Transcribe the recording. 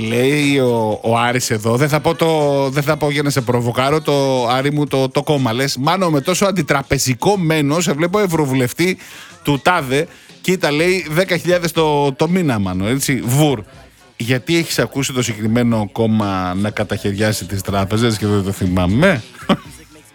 λέει ο Άρης εδώ, δεν θα πω για να σε προβοκάρω το Άρη μου το κόμμα. Λες, Μάνο, με τόσο αντιτραπεζικό μένος, σε βλέπω ευρωβουλευτή του τάδε, κοίτα, λέει 10.000 το μήνα, Μάνο, έτσι, βουρ. Γιατί έχεις ακούσει το συγκεκριμένο κόμμα να καταχαιριάσει τις τράπεζες και δεν το θυμάμαι?